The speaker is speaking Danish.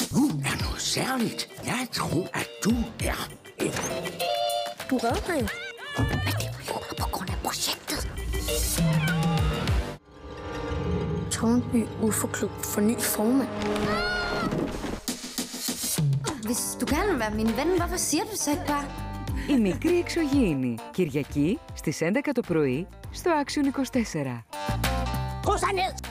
Hun er noget særligt. Jeg tror, at du er en. Du redder mig jo. Men det var jo bare på grund af projektet. Tårnby UFO-klub for ny formand. Hvis du gerne vil være min ven, hvorfor siger du så ikke bare? Η μικρή εξωγήινη. Κυριακή στις 11 το πρωί στο Action 24. Gå så ned!